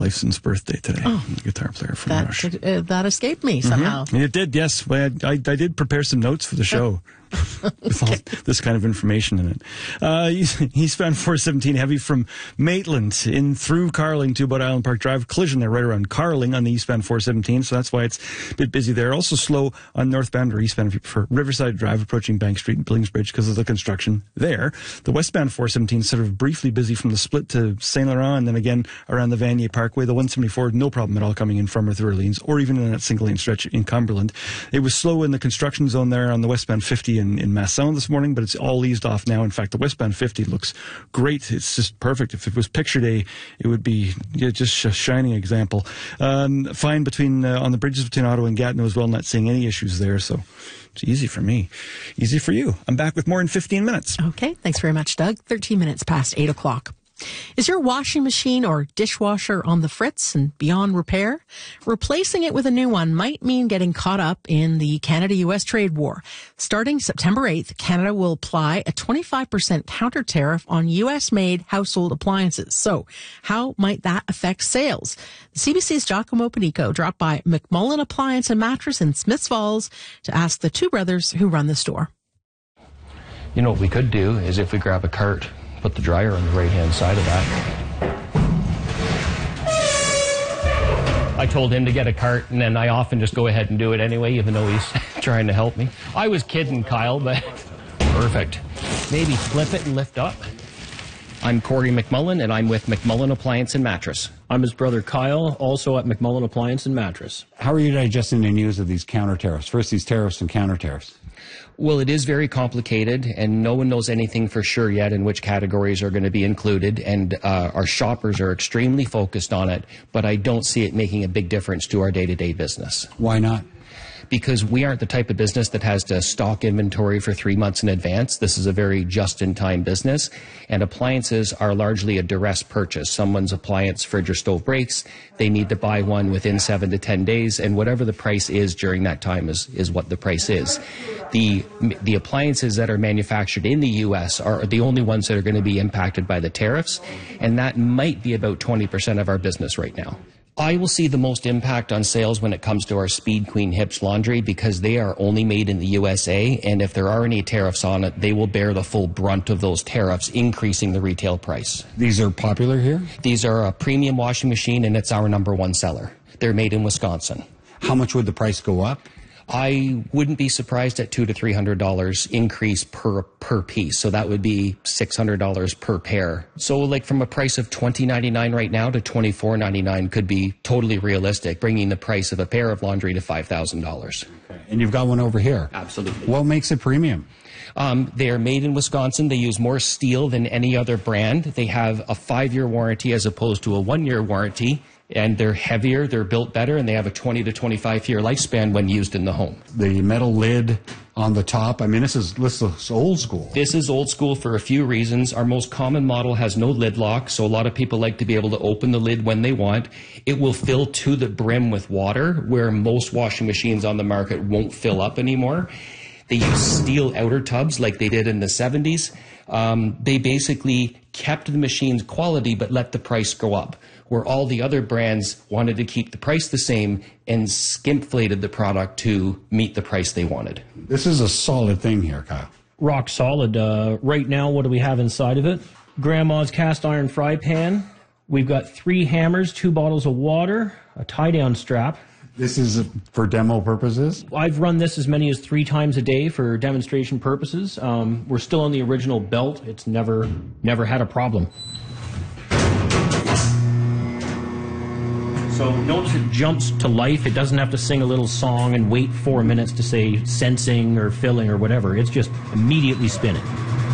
Lifeson's birthday today. Oh, the guitar player from Rush. That escaped me somehow. Mm-hmm. It did, yes. I did prepare some notes for the show. With all this kind of information in it. Eastbound 417 heavy from Maitland in through Carling to Boat Island Park Drive. Collision there right around Carling on the eastbound 417, so that's why it's a bit busy there. Also slow on northbound or eastbound if you prefer Riverside Drive approaching Bank Street and Billingsbridge because of the construction there. The westbound 417 sort of briefly busy from the split to St. Laurent and then again around the Vanier Parkway. The 174, no problem at all coming in from or through Orleans or even in that single lane stretch in Cumberland. It was slow in the construction zone there on the westbound 50 in Masson this morning, but it's all eased off now. In fact, the westbound 50 looks great. It's just perfect. If it was picture day, it would be just a shining example. Fine between on the bridges between Ottawa and Gatineau as well, not seeing any issues there, so it's easy for me. Easy for you. I'm back with more in 15 minutes. Okay, thanks very much, Doug. 13 minutes past 8 o'clock. Is your washing machine or dishwasher on the fritz and beyond repair? Replacing it with a new one might mean getting caught up in the Canada-US trade war. Starting September 8th, Canada will apply a 25% counter tariff on US-made household appliances. So, how might that affect sales? The CBC's Giacomo Panico dropped by McMullen Appliance and Mattress in Smiths Falls to ask the two brothers who run the store. You know what we could do is if we grab a cart, put the dryer on the right-hand side of that. I told him to get a cart, and then I often just go ahead and do it anyway, even though he's trying to help me. I was kidding, Kyle, but perfect. Maybe flip it and lift up. I'm Corey McMullen, and I'm with McMullen Appliance and Mattress. I'm his brother Kyle, also at McMullen Appliance and Mattress. How are you digesting the news of these counter tariffs? First, these tariffs and counter tariffs. Well, it is very complicated, and no one knows anything for sure yet in which categories are going to be included, and our shoppers are extremely focused on it, but I don't see it making a big difference to our day-to-day business. Why not? Because we aren't the type of business that has to stock inventory for 3 months in advance. This is a very just-in-time business, and appliances are largely a duress purchase. Someone's appliance, fridge or stove breaks, they need to buy one within 7 to 10 days, and whatever the price is during that time is what the price is. The appliances that are manufactured in the U.S. are the only ones that are going to be impacted by the tariffs, and that might be about 20% of our business right now. I will see the most impact on sales when it comes to our Speed Queen Hips laundry because they are only made in the USA, and if there are any tariffs on it, they will bear the full brunt of those tariffs, increasing the retail price. These are popular here? These are a premium washing machine, and it's our #1 seller. They're made in Wisconsin. How much would the price go up? I wouldn't be surprised at $200 to $300 increase per piece. So that would be $600 per pair. So like from a price of $20.99 right now to $24.99 could be totally realistic, bringing the price of a pair of laundry to $5,000. Okay. And you've got one over here. Absolutely. What makes it premium? They are made in Wisconsin. They use more steel than any other brand. They have a 5-year warranty as opposed to a 1-year warranty. And they're heavier, they're built better, and they have a 20 to 25-year lifespan when used in the home. The metal lid on the top, I mean, this is old school. This is old school for a few reasons. Our most common model has no lid lock, so a lot of people like to be able to open the lid when they want. It will fill to the brim with water, where most washing machines on the market won't fill up anymore. They use steel outer tubs like they did in the 70s. They basically kept the machine's quality but let the price go up, where all the other brands wanted to keep the price the same and skimpflated the product to meet the price they wanted. This is a solid thing here, Kyle. Rock solid. Right now, what do we have inside of it? Grandma's cast iron fry pan. We've got 3 hammers, 2 bottles of water, a tie-down strap. This is for demo purposes? I've run this as many as 3 times a day for demonstration purposes. We're still on the original belt. It's never had a problem. So notice it jumps to life. It doesn't have to sing a little song and wait 4 minutes to say sensing or filling or whatever. It's just immediately spinning.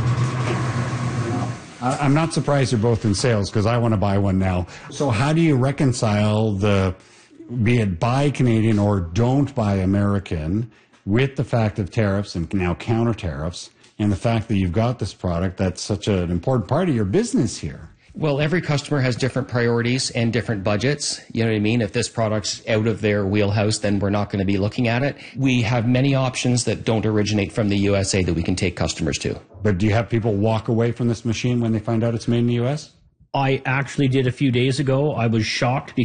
I'm not surprised you're both in sales because I want to buy one now. So how do you reconcile the, be it buy Canadian or don't buy American, with the fact of tariffs and now counter tariffs and the fact that you've got this product that's such an important part of your business here? Well, every customer has different priorities and different budgets. You know what I mean? If this product's out of their wheelhouse, then we're not going to be looking at it. We have many options that don't originate from the USA that we can take customers to. But do you have people walk away from this machine when they find out it's made in the US? I actually did a few days ago. I was shocked because